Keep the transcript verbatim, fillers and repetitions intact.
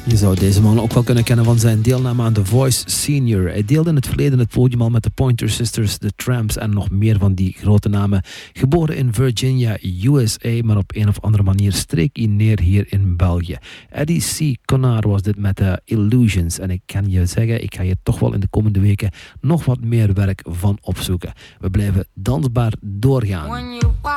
Je zou deze man ook wel kunnen kennen van zijn deelname aan The Voice Senior. Hij deelde in het verleden het podium al met de Pointer Sisters, The Tramps en nog meer van die grote namen. Geboren in Virginia, U S A, maar op een of andere manier streek hij neer hier in België. Eddie C. Conard was dit met de Illusions. En ik kan je zeggen, ik ga je toch wel in de komende weken nog wat meer werk van opzoeken. We blijven dansbaar doorgaan.